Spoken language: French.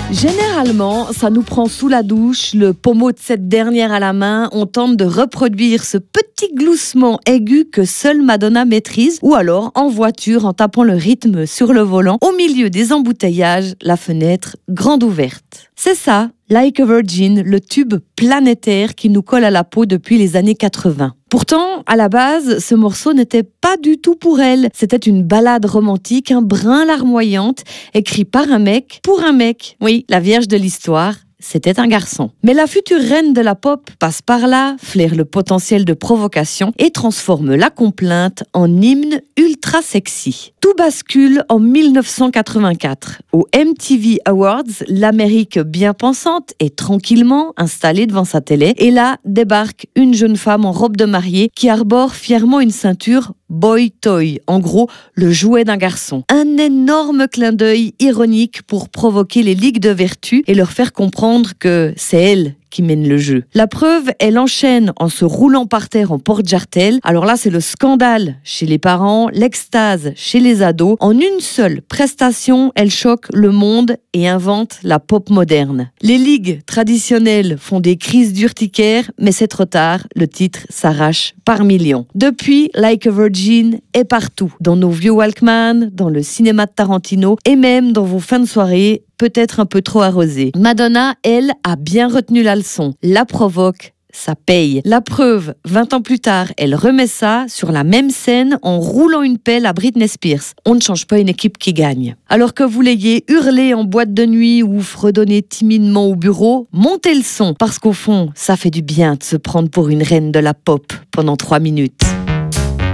Généralement, ça nous prend sous la douche, le pommeau de cette dernière à la main, on tente de reproduire ce petit gloussement aigu que seule Madonna maîtrise, ou alors en voiture en tapant le rythme sur le volant, au milieu des embouteillages, la fenêtre grande ouverte. C'est ça, Like a Virgin, le tube planétaire qui nous colle à la peau depuis les années 80. Pourtant, à la base, ce morceau n'était pas du tout pour elle. C'était une ballade romantique, un brin larmoyante, écrit par un mec, pour un mec. Oui, la vierge de l'histoire, c'était un garçon. Mais la future reine de la pop passe par là, flaire le potentiel de provocation et transforme la complainte en hymne ultra sexy. Tout bascule en 1984. Au MTV Awards, l'Amérique bien pensante est tranquillement installée devant sa télé. Et là, débarque une jeune femme en robe de mariée qui arbore fièrement une ceinture boy toy, en gros, le jouet d'un garçon. Un énorme clin d'œil ironique pour provoquer les ligues de vertu et leur faire comprendre que c'est elle qui mène le jeu. La preuve, elle enchaîne en se roulant par terre en porte-jartel. Alors là, c'est le scandale chez les parents, l'extase chez les ados. En une seule prestation, elle choque le monde et invente la pop moderne. Les ligues traditionnelles font des crises d'urticaire, mais c'est trop tard, le titre s'arrache par millions. Depuis, Like a Virgin est partout, dans nos vieux Walkman, dans le cinéma de Tarantino et même dans vos fins de soirée peut-être un peu trop arrosée. Madonna, elle, a bien retenu la leçon. La provoque, ça paye. La preuve, 20 ans plus tard, elle remet ça sur la même scène en roulant une pelle à Britney Spears. On ne change pas une équipe qui gagne. Alors que vous l'ayez hurlé en boîte de nuit ou fredonné timidement au bureau, montez le son, parce qu'au fond, ça fait du bien de se prendre pour une reine de la pop pendant 3 minutes.